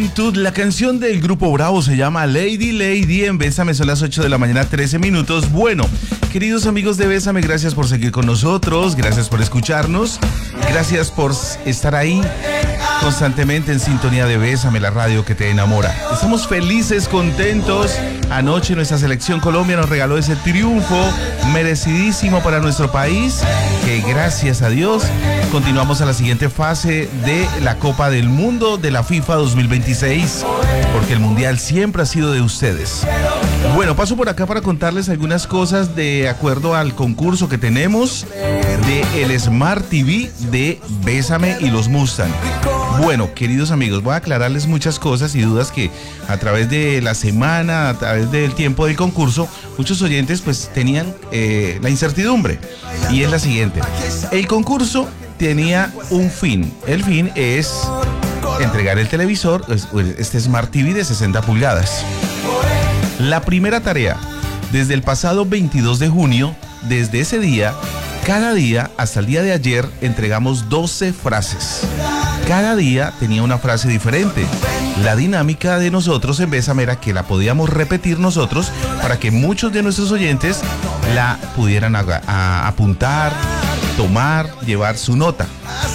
Juventud. La canción del Grupo Bravo se llama Lady Lady en Bésame, son las 8 de la mañana, 13 minutos. Bueno, queridos amigos de Bésame, gracias por seguir con nosotros, gracias por escucharnos, gracias por estar ahí constantemente en sintonía de Bésame, la radio que te enamora. Estamos felices, contentos. Anoche nuestra selección Colombia nos regaló ese triunfo merecidísimo para nuestro país, que gracias a Dios continuamos a la siguiente fase de la Copa del Mundo de la FIFA 2026, porque el Mundial siempre ha sido de ustedes. Bueno, paso por acá para contarles algunas cosas de acuerdo al concurso que tenemos de el Smart TV de Bésame y los Mustang. Bueno, queridos amigos, voy a aclararles muchas cosas y dudas que a través de la semana, a través del tiempo del concurso, muchos oyentes pues tenían la incertidumbre. Y es la siguiente: el concurso tenía un fin. El fin es entregar el televisor, este Smart TV de 60 pulgadas. La primera tarea, desde el pasado 22 de junio, desde ese día, cada día hasta el día de ayer, entregamos 12 frases. Cada día tenía una frase diferente. La dinámica de nosotros en Bésame era que la podíamos repetir nosotros para que muchos de nuestros oyentes la pudieran apuntar, tomar, llevar su nota.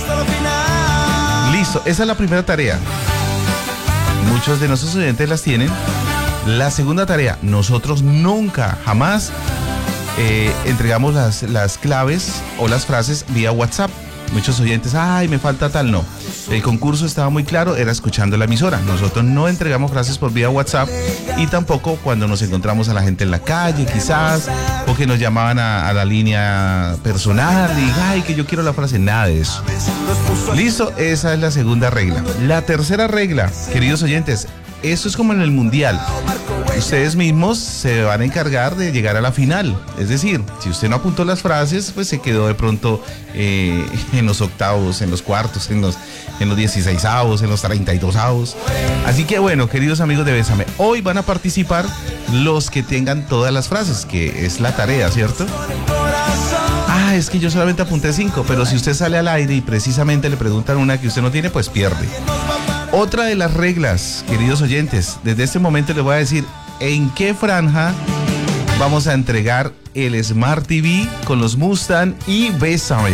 Listo, esa es la primera tarea. Muchos de nuestros oyentes las tienen. La segunda tarea, nosotros nunca, jamás entregamos las claves o las frases vía WhatsApp. Muchos oyentes, ay, me falta tal, no. El concurso estaba muy claro, era escuchando la emisora. Nosotros no entregamos frases por vía WhatsApp y tampoco cuando nos encontramos a la gente en la calle, quizás, o que nos llamaban a la línea personal y, ay, que yo quiero la frase, nada de eso. Listo, esa es la segunda regla. La tercera regla, queridos oyentes, esto es como en el Mundial. Ustedes mismos se van a encargar de llegar a la final. Es decir, si usted no apuntó las frases, pues se quedó de pronto en los octavos, en los cuartos, en los 16avos, en los 32avos. Así que bueno, queridos amigos de Bésame, hoy van a participar los que tengan todas las frases, que es la tarea, ¿cierto? Ah, es que yo solamente apunté 5, pero si usted sale al aire y precisamente le preguntan una que usted no tiene, pues pierde. Otra de las reglas, queridos oyentes, desde este momento les voy a decir en qué franja vamos a entregar el Smart TV con los Mustang y Bésame.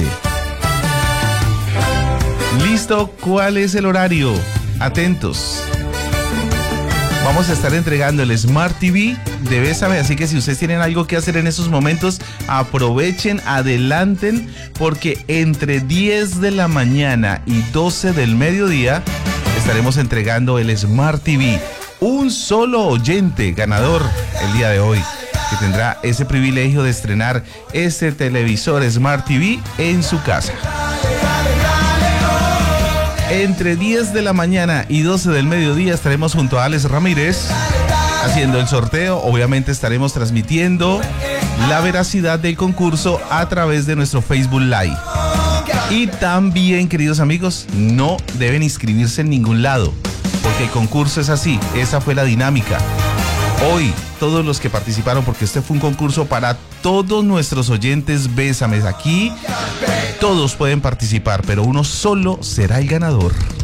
¿Listo? ¿Cuál es el horario? Atentos. Vamos a estar entregando el Smart TV de Bésame, así que si ustedes tienen algo que hacer en esos momentos, aprovechen, adelanten, porque entre 10 de la mañana y 12 del mediodía estaremos entregando el Smart TV. Un solo oyente ganador el día de hoy, que tendrá ese privilegio de estrenar este televisor Smart TV en su casa. Entre 10 de la mañana y 12 del mediodía estaremos junto a Alex Ramírez haciendo el sorteo. Obviamente estaremos transmitiendo la veracidad del concurso a través de nuestro Facebook Live. Y también, queridos amigos, no deben inscribirse en ningún lado, porque el concurso es así, esa fue la dinámica. Hoy, todos los que participaron, porque este fue un concurso para todos nuestros oyentes Bésame, aquí todos pueden participar, pero uno solo será el ganador.